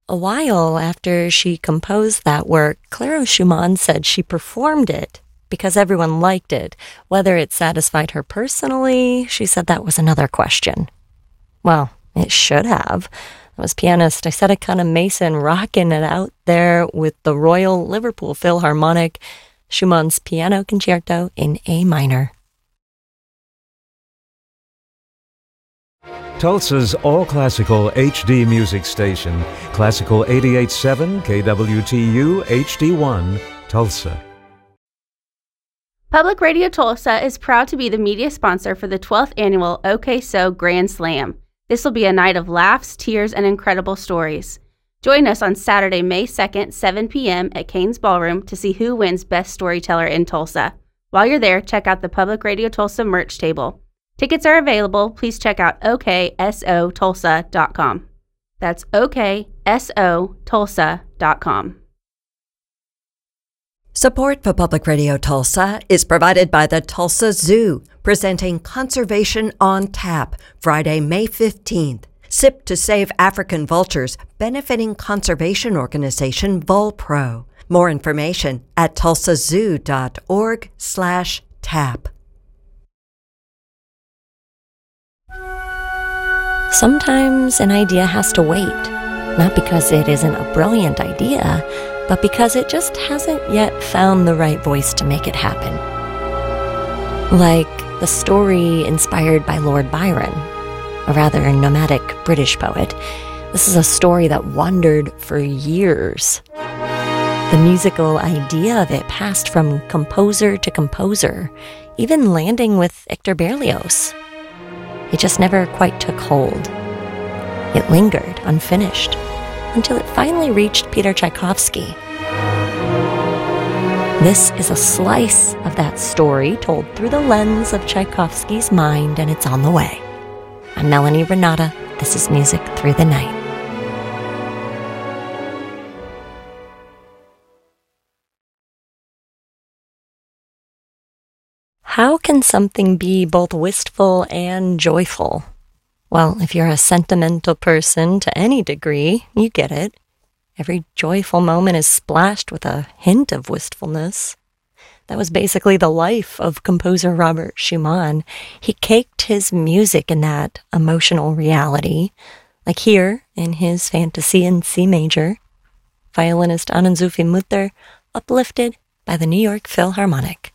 A while after she composed that work, Clara Schumann said she performed it because everyone liked it. Whether it satisfied her personally, she said that was another question. Well, it should have. I was pianist Isetta Mason rocking it out there with the Royal Liverpool Philharmonic, Schumann's Piano Concerto in A minor. Tulsa's all-classical HD music station, Classical 88.7 KWTU HD1, Tulsa. Public Radio Tulsa is proud to be the media sponsor for the 12th annual OK So Grand Slam. This will be a night of laughs, tears, and incredible stories. Join us on Saturday, May 2nd, 7 p.m. at Cain's Ballroom to see who wins Best Storyteller in Tulsa. While you're there, check out the Public Radio Tulsa merch table. Tickets are available. Please check out OKSOTulsa.com. That's OKSOTulsa.com. Support for Public Radio Tulsa is provided by the Tulsa Zoo, presenting Conservation on Tap, Friday, May 15th. Sip to Save African Vultures, benefiting conservation organization VulPro. More information at tulsazoo.org/tap. Sometimes an idea has to wait, not because it isn't a brilliant idea, but because it just hasn't yet found the right voice to make it happen. Like the story inspired by Lord Byron, a rather nomadic British poet. This is a story that wandered for years. The musical idea of it passed from composer to composer, even landing with Hector Berlioz. It just never quite took hold. It lingered unfinished until it finally reached Peter Tchaikovsky. This is a slice of that story told through the lens of Tchaikovsky's mind, and it's on the way. I'm Melanie Renata. This is Music Through the Night. How can something be both wistful and joyful? Well, if you're a sentimental person to any degree, you get it. Every joyful moment is splashed with a hint of wistfulness. That was basically the life of composer Robert Schumann. He caked his music in that emotional reality, like here in his Fantasy in C major. Violinist Anand Zufi Mutter, uplifted by the New York Philharmonic.